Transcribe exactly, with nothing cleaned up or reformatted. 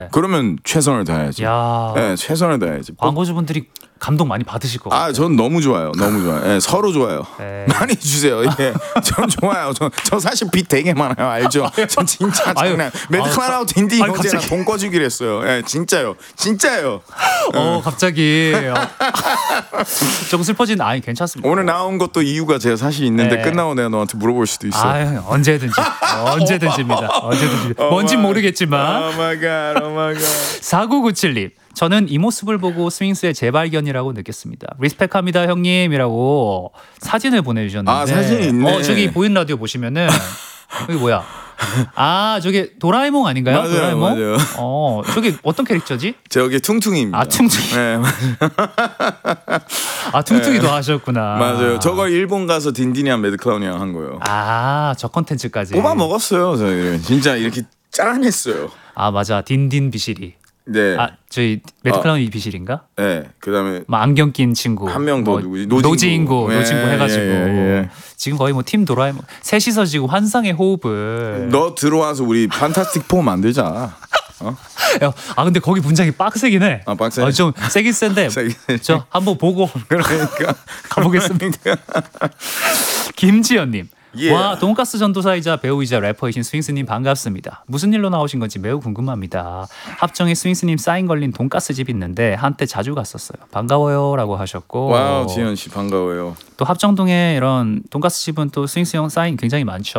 그러면 최선을 다해야지. 야, 네, 최선을 다해야지. 광고주분들이 감동 많이 받으실 것 같아요. 아, 전 너무 좋아요. 너무 좋아요. 예, 서로 좋아요. 네. 많이 주세요. 예, 전 좋아요. 저, 저 사실 빚 되게 많아요. 알죠? 전 진짜 아유, 장난. 매드클라우하고 딘딘 아유, 형제랑 갑자기. 돈 꺼주기로 했어요. 예, 진짜요. 진짜요. 어, 갑자기 좀 슬퍼진. 아니 괜찮습니다. 오늘 나온 것도 이유가 제가 사실 있는데 네. 끝나고 내가 너한테 물어볼 수도 있어. 아, 언제든지 언제든지입니다. 언제든지. 뭔진 모르겠지만. Oh my god. Oh my god. 사구구칠 님, 저는 이 모습을 보고 스윙스의 재발견이라고 느꼈습니다. 리스펙합니다 형님이라고 사진을 보내주셨는데, 아, 사진이 있네. 어, 저기 보이는 라디오 보시면은 여기 뭐야? 아, 저게 도라에몽 아닌가요? 맞아요, 도라에몽? 맞아요. 어, 저게 어떤 캐릭터지? 저기 퉁퉁이입니다. 아, 퉁퉁이. 네, 아, 퉁퉁이도 하셨구나. 맞아요. 저거 일본 가서 딘딘이랑 매드클라운이랑 한 거예요. 아, 저 컨텐츠까지. 뽑아 먹었어요. 저희 진짜 이렇게 짠했어요. 아, 맞아. 딘딘 비실이. 네. 아, 저희 매드클라운 이 비실인가? 네. 그다음에 뭐 안경 낀 친구 한 명 더 뭐 누구지? 노진구 노진구. 노진구 예, 해가지고 예, 예, 예. 지금 거의 뭐 팀 도라에몽 셋이서 지금 환상의 호흡을 너 들어와서 우리 판타스틱 포 만들자. 어? 야, 아 근데 거기 분장이 빡세긴 해. 아, 빡세? 어, 좀 세긴 센데 세긴 세지. 저 한번 보고 그러니까 가보겠습니다. 김지연님. 예. 와, 돈가스 전도사이자 배우이자 래퍼이신 스윙스님 반갑습니다. 무슨 일로 나오신 건지 매우 궁금합니다. 합정에 스윙스님 사인 걸린 돈가스 집 있는데 한때 자주 갔었어요. 반가워요라고 하셨고. 와우, 지현 씨 반가워요. 또 합정동에 이런 돈가스 집은 또 스윙스 형 사인 굉장히 많죠.